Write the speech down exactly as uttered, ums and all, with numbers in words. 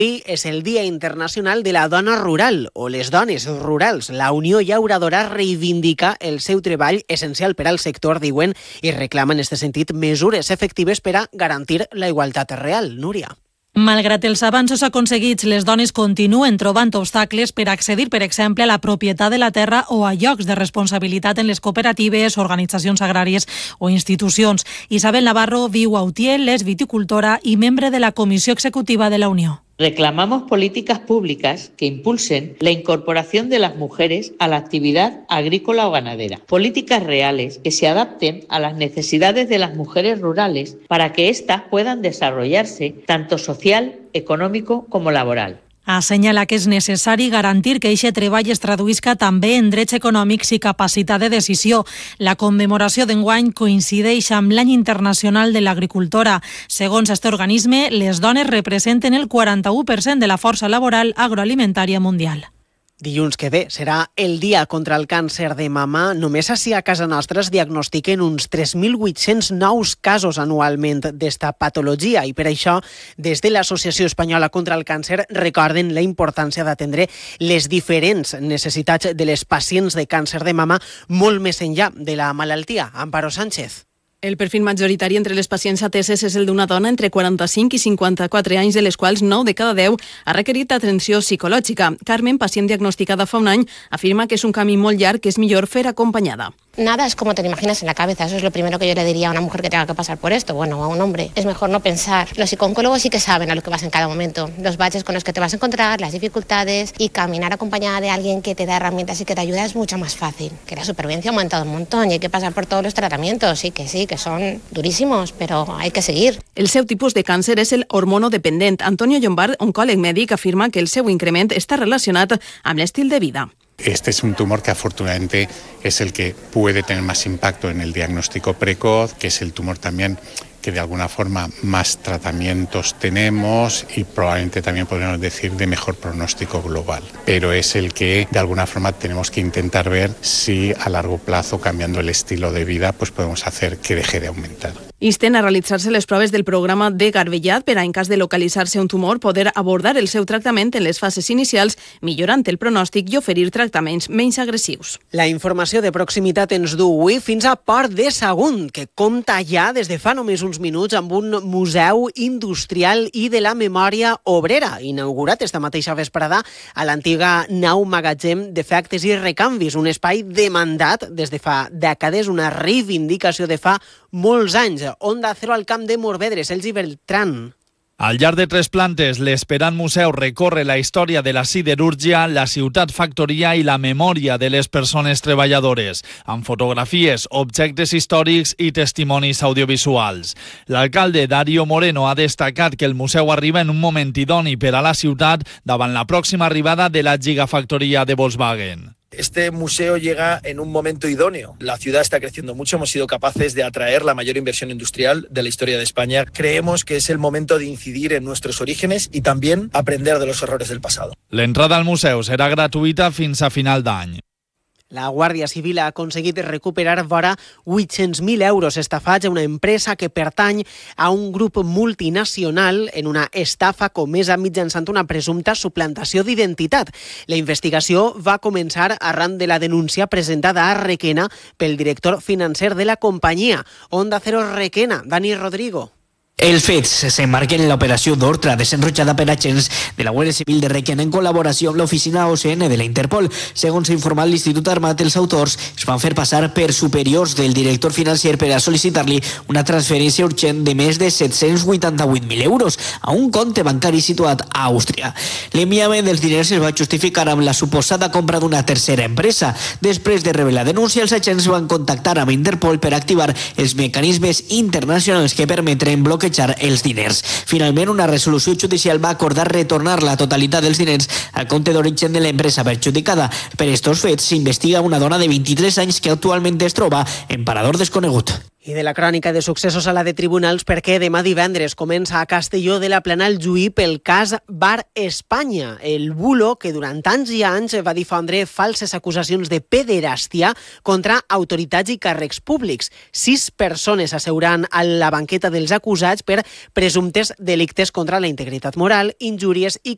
Avui és el Dia Internacional de la Dona Rural, o les dones rurals. La Unió Llauradora reivindica el seu treball essencial per al sector, diuen, i reclama en aquest sentit mesures efectives per a garantir la igualtat real. Núria. Malgrat els avanços aconseguits, les dones continuen trobant obstacles per accedir, per exemple, a la propietat de la terra o a llocs de responsabilitat en les cooperatives, organitzacions agràries o institucions. Isabel Navarro viu a Utiel, és viticultora i membre de la Comissió Executiva de la Unió. Reclamamos políticas públicas que impulsen la incorporación de las mujeres a la actividad agrícola o ganadera. Políticas reales que se adapten a las necesidades de las mujeres rurales para que éstas puedan desarrollarse tanto social, económico como laboral. Assenyala que és necessari garantir que aquest treball es traduïsca també en drets econòmics i capacitat de decisió. La commemoració d'enguany coincideix amb l'Any Internacional de l'Agricultora. Segons aquest organisme, les dones representen el quaranta-u per cent de la força laboral agroalimentària mundial. Dilluns que ve serà el dia contra el càncer de mama. Només així a casa nostra es diagnostiquen uns tres mil vuit-cents nous casos anualment d'esta patologia i per això des de l'Associació Espanyola contra el Càncer recorden la importància d'atendre les diferents necessitats de les pacients de càncer de mama molt més enllà de la malaltia. Amparo Sánchez. El perfil majoritari entre les pacients ateses és el d'una dona entre quaranta-cinc i cinquanta-quatre anys, de les quals nou de cada deu ha requerit atenció psicològica. Carmen, pacient diagnosticada fa un any, afirma que és un camí molt llarg que és millor fer acompanyada. Nada es como te lo imaginas en la cabeza, eso es lo primero que yo le diría a una mujer que tenga que pasar por esto, bueno, a un hombre. Es mejor no pensar. Los psicólogos sí que saben a lo que vas en cada momento, los baches con los que te vas a encontrar, las dificultades, y caminar acompañada de alguien que te da herramientas y que te ayuda es mucho más fácil. Que la supervivencia ha aumentado un montón y hay que pasar por todos los tratamientos, sí que sí, que son durísimos, pero hay que seguir. El seu tipus de càncer és el hormonodependent. Antonio Llombard, oncòleg mèdic, afirma que el seu increment està relacionat amb l'estil de vida. Este es un tumor que afortunadamente es el que puede tener más impacto en el diagnóstico precoz, que es el tumor también que de alguna forma más tratamientos tenemos y probablemente también podríamos decir de mejor pronóstico global. Pero es el que de alguna forma tenemos que intentar ver si a largo plazo, cambiando el estilo de vida, pues podemos hacer que deje de aumentar. Insten a realitzar-se les proves del programa de Garbellat per a, en cas de localitzar-se un tumor, poder abordar el seu tractament en les fases inicials, millorant el pronòstic i oferir tractaments menys agressius. La informació de proximitat ens du avui fins a Port de Sagunt, que compta ja des de fa només uns minuts amb un museu industrial i de la memòria obrera, inaugurat esta mateixa vesprada a l'antiga nau magatzem d'efectes i recanvis, un espai demandat des de fa dècades, una reivindicació de fa molts anys. Onda Cero al camp de Morvedre, Sergi Beltrán. Al llarg de tres plantes, l'Esperant Museu recorre la història de la siderúrgia, la ciutat factoria i la memòria de les persones treballadores, amb fotografies, objectes històrics i testimonis audiovisuals. L'alcalde Dario Moreno ha destacat que el museu arriba en un moment idoni per a la ciutat davant la pròxima arribada de la gigafactoria de Volkswagen. Este museo llega en un momento idóneo. La ciudad está creciendo mucho, hemos sido capaces de atraer la mayor inversión industrial de la historia de España. Creemos que es el momento de incidir en nuestros orígenes y también aprender de los errores del pasado. L'entrada al museu serà gratuïta fins a final d'any. La Guàrdia Civil ha aconseguit recuperar vora vuit-cents mil euros estafats a una empresa que pertany a un grup multinacional en una estafa comesa mitjançant una presumpta suplantació d'identitat. La investigació va començar arran de la denúncia presentada a Requena pel director financer de la companyia. Onda Cero Requena, Dani Rodrigo. Els fets s'emmarquen en l'operació d'Ortra desenrotjada per agents de la Guàrdia Civil de Requena en col·laboració amb l'oficina O C N de la Interpol. Segons s'ha informat l'Institut Armat, els autors es van fer passar per superiors del director financer per a sol·licitar-li una transferència urgent de més de set-cents vuitanta-vuit mil euros a un compte bancari situat a Àustria. L'enviament dels diners es va justificar amb la suposada compra d'una tercera empresa. Després de rebre la denúncia, els agents van contactar amb Interpol per activar els mecanismes internacionals que permetren bloquejar els diners. Finalment, una resolució judicial va acordar retornar la totalitat dels diners al compte d'origen de l'empresa perjudicada. Per estos fets, s'investiga una dona de vint-i-tres anys que actualment es troba en parador desconegut. I de la crònica de successos a la de tribunals, perquè demà divendres comença a Castelló de la Plana el juí pel cas Bar Espanya, el bulo que durant anys i anys va difondre falses acusacions de pederàstia contra autoritats i càrrecs públics. Sis persones asseuran a la banqueta dels acusats per presumptes delictes contra la integritat moral, injúries i